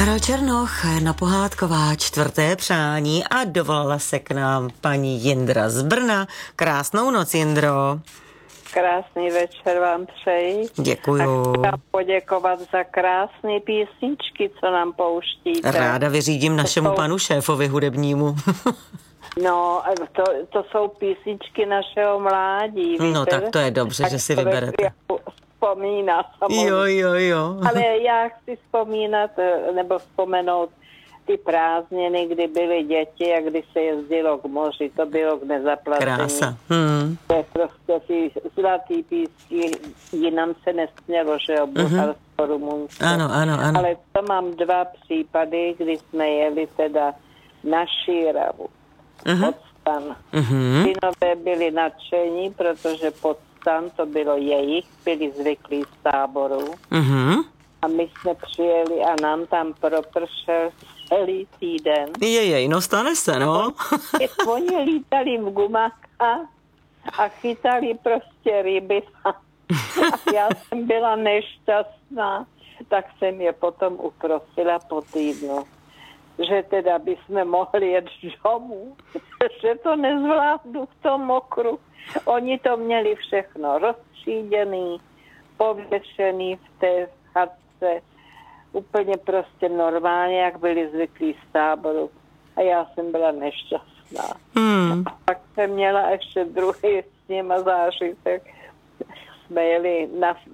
Karel Černoch, Jana Pohádková, čtvrté přání a dovolala se k nám paní Jindra z Brna. Krásnou noc, Jindro. Krásný večer vám přeji. Děkuju. A chci poděkovat za krásné písničky, co nám pouštíte. Ráda vyřídím našemu panu šéfovi hudebnímu. No, to jsou písničky našeho mládí. Víte? No tak to je dobře, že si vyberete. Vzpomíná samozřejmě. Jo. Ale já chci vzpomenout ty prázdniny, kdy byly děti a kdy se jezdilo k moři. To bylo k nezaplacení. Krása. To je prostě ty zlatý písky, jinam se nesmělo, že jo, Bulharsko, Rumunsko. Ano. Ale to mám 2 případy, kdy jsme jeli teda na Šíravu. Podstan. Synové byli nadšení, protože Podstan, to bylo jejich, byli zvyklí z táboru. A my jsme přijeli a nám tam propršel celý týden. No stane se, no. Oni lítali v gumákách a chytali prostě ryby. A já jsem byla nešťastná, tak jsem je potom uprosila po týdnu, že teda bychom mohli jet domů, že to nezvládnu v tom mokru. Oni to měli všechno rozstříděný, pověšený v té chatce, úplně prostě normálně, jak byli zvyklí z táboru. A já jsem byla nešťastná. A pak jsem měla ještě druhý s nima zážitek. Jsme jeli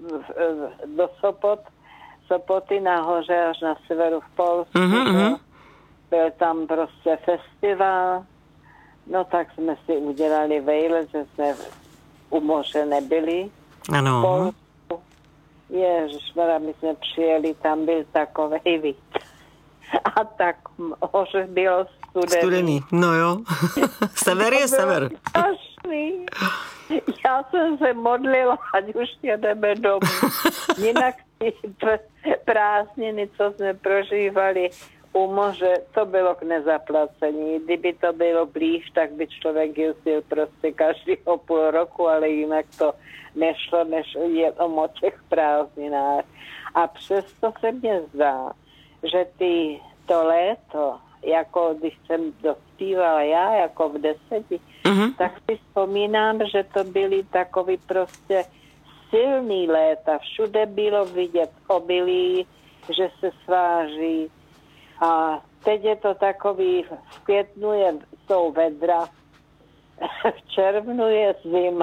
do Sopoty nahoře až na severu v Polsku. Byl tam prostě festival. No tak jsme si udělali vejlet, že jsme u moře nebyli. Ano. Ježišmarja, my jsme přijeli, tam byl takovej vítr. A tak moře bylo studený. No jo. Sever je sever. Strašný. Já jsem se modlila, ať už jedeme domů. Jinak ty prázdniny, co jsme prožívali u moře, to bylo k nezaplacení. Kdyby to bylo blíž, tak by člověk jezdil prostě každého půl roku, ale jinak to nešlo, než jenom o těch prázdninách. A přesto se mně zdá, že to léto, jako když jsem dospívala já, jako v 10, tak si vzpomínám, že to byly takový prostě silný léta. Všude bylo vidět obilí, že se sváží. A teď je to takový, v květnu jsou vedra, v červnu je zima.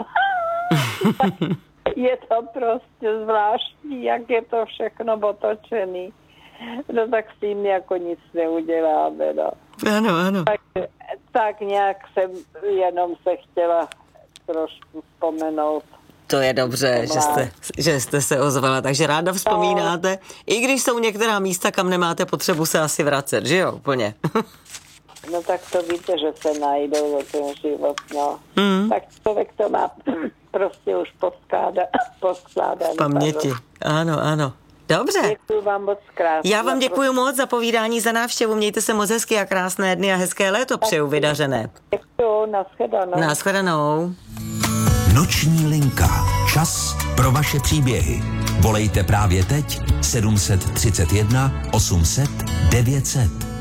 Je to prostě zvláštní, jak je to všechno otočený. No tak s tím jako nic neuděláme, no. Ano. Tak nějak jsem jenom se chtěla trošku vzpomenout. To je dobře, že jste se ozvala, takže ráda vzpomínáte, i když jsou některá místa, kam nemáte potřebu se asi vracet, že jo, úplně. No tak to víte, že se najdou do ten život, no. Tak člověk to má prostě už poskládat. V paměti, ano. Dobře. Děkuji vám moc krásně. Já vám děkuji moc za povídání, za návštěvu, mějte se moc hezky a krásné dny a hezké léto přeju vydařené. Děkuji, nashledanou. Noční linka. Čas pro vaše příběhy. Volejte právě teď 731 800 900.